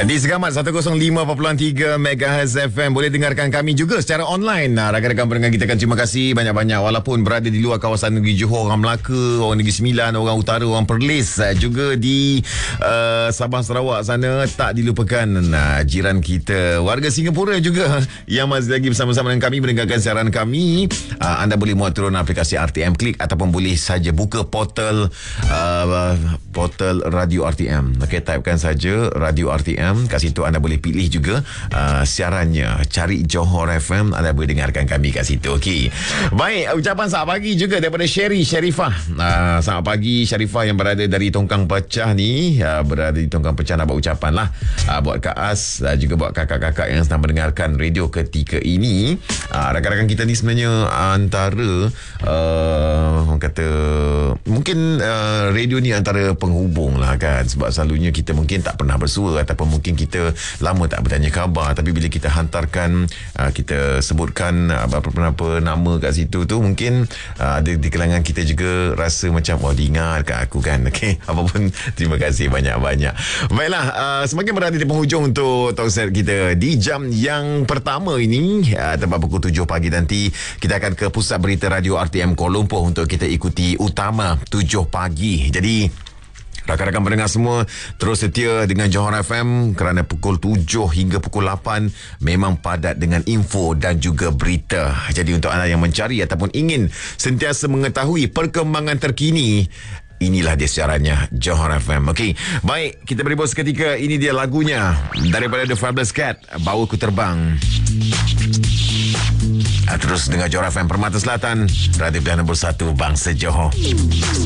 Di Segamat 105.3 MHz FM. Boleh dengarkan kami juga secara online. Rakan-rakan pendengar kita kan terima kasih banyak-banyak. Walaupun berada di luar kawasan negeri Johor, orang Melaka, orang Negeri Sembilan, orang Utara, orang Perlis, juga di Sabah Sarawak sana, tak dilupakan jiran kita, warga Singapura juga yang masih lagi bersama-sama dengan kami mendengarkan siaran kami. Anda boleh muat turun aplikasi RTM Klik ataupun boleh saja buka portal Radio RTM. Okey, typekan saja Radio RTM. Kat situ anda boleh pilih juga siarannya. Cari Johor FM, anda boleh dengarkan kami kat situ. Okey. Baik, ucapan selamat pagi juga daripada Sharifah. Selamat pagi Sharifah yang berada dari Tongkang Pecah ni. Berada di Tongkang Pecah, nak buat ucapan lah buat Kak As, juga buat kakak-kakak yang sedang mendengarkan radio ketika ini. Rakan-rakan kita ni sebenarnya antara orang kata mungkin radio ni antara penghubung lah kan, sebab selalunya kita mungkin tak pernah bersua ataupun mungkin kita lama tak bertanya khabar, tapi bila kita hantarkan, kita sebutkan beberapa nama kat situ tu, mungkin ada di kalangan kita juga rasa macam diingat kat aku kan. Okay, apapun terima kasih banyak-banyak. Baiklah, semakin berada di penghujung untuk talkset kita di jam yang pertama ini. Tempat pukul 7 pagi nanti kita akan ke pusat berita radio RTM Kuala Lumpur untuk kita ikuti utama 7 pagi. Jadi rakan-rakan pendengar semua terus setia dengan Johor FM kerana pukul 7 hingga pukul 8 memang padat dengan info dan juga berita. Jadi untuk anda yang mencari ataupun ingin sentiasa mengetahui perkembangan terkini, inilah dia siarannya Johor FM. Okey, baik, kita beri bos seketika. Ini dia lagunya daripada The Fabulous Cat, Bawa Ku Terbang. Terus dengan Johor FM Permata Selatan, radio pilihan nombor 1 Bangsa Johor.